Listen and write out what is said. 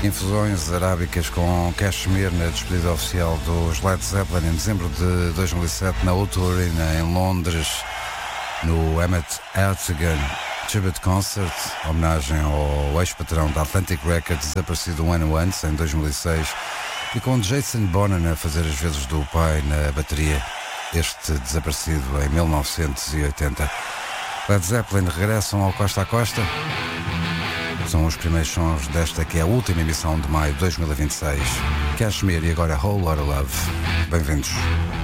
Infusões arábicas com Kashmir na despedida oficial dos Led Zeppelin em dezembro de 2007 na O2 Arena em Londres, no Emmett Ertegun Tribute Concert, homenagem ao ex-patrão da Atlantic Records, desaparecido um ano antes, em 2006, e com Jason Bonham a fazer as vezes do pai na bateria, este desaparecido em 1980. Led Zeppelin regressam ao Costa a Costa. São os primeiros sons desta que é a última emissão de maio de 2026. Kashmir e agora Whole Lotta Love. Bem-vindos.